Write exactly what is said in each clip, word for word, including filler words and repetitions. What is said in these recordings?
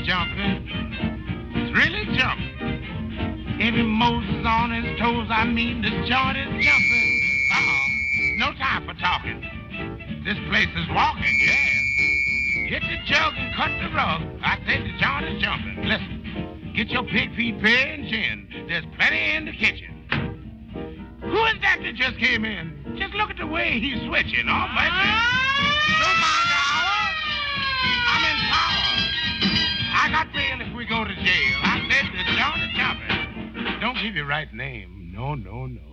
Jumping, it's really jumping. Every Moses on his toes, I mean, this joint is jumping. Uh-uh, no time for talking. This place is walking, yes. Get the jug and cut the rug. I say the joint is jumping. Listen, get your pig feet pay and gin. There's plenty in the kitchen. Who is that that just came in? Just look at the way he's switching. Oh, baby. Don't mind the hour. I'm in power. I got bail if we go to jail. I said the joint is jumping. Don't give your right name. No, no, no.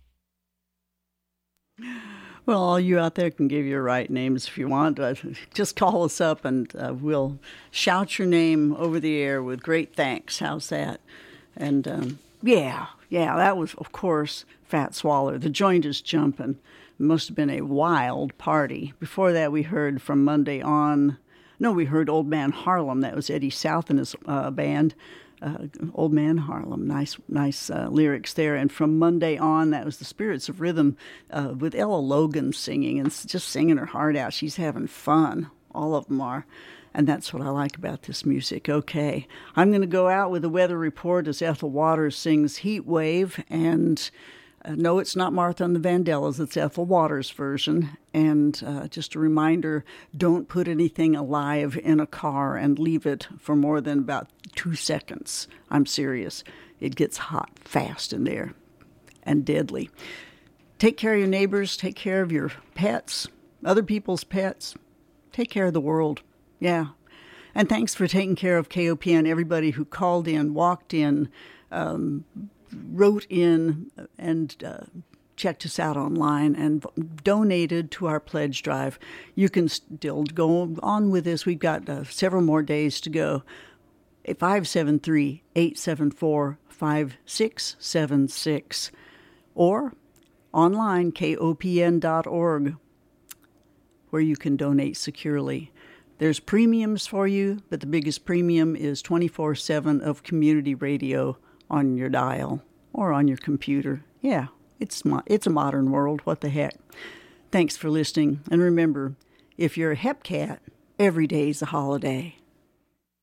Well, all you out there can give your right names if you want. Uh, just call us up and uh, we'll shout your name over the air with great thanks. How's that? And um, yeah, yeah, that was, of course, Fat Swaller. The joint is jumping. It must have been a wild party. Before that, we heard From Monday On. No, we heard Old Man Harlem. That was Eddie South and his uh, band. Uh, Old Man Harlem, nice, nice uh, lyrics there. And From Monday On, that was the Spirits of Rhythm uh, with Ella Logan singing and just singing her heart out. She's having fun. All of them are. And that's what I like about this music. Okay, I'm going to go out with a weather report as Ethel Waters sings Heat Wave. And uh, no, it's not Martha and the Vandellas. It's Ethel Waters' version. And uh, just a reminder, don't put anything alive in a car and leave it for more than about two seconds. I'm serious. It gets hot fast in there and deadly. Take care of your neighbors. Take care of your pets, other people's pets. Take care of the world. Yeah. And thanks for taking care of K O P N, everybody who called in, walked in, um, wrote in, and uh, checked us out online and donated to our pledge drive. You can still go on with this. We've got uh, several more days to go. five seven three, eight seven four, five six seven six or online, K O P N dot org, where you can donate securely. There's premiums for you, but the biggest premium is twenty-four seven of community radio on your dial or on your computer. Yeah, it's mo- it's a modern world. What the heck? Thanks for listening. And remember, if you're a hep cat, every day's a holiday.